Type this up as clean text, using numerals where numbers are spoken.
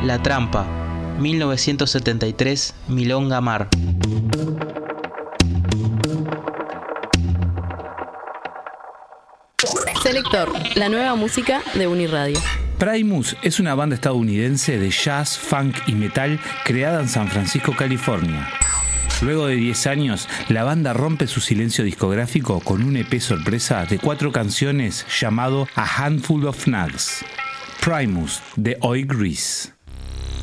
La Trampa, 1973, Milonga Mar. Selector, la nueva música de Uniradio. Primus es una banda estadounidense de jazz, funk y metal creada en San Francisco, California. Luego de 10 años, la banda rompe su silencio discográfico con un EP sorpresa de 4 canciones llamado A Handful of Nugs. Primus, de Oi Grease.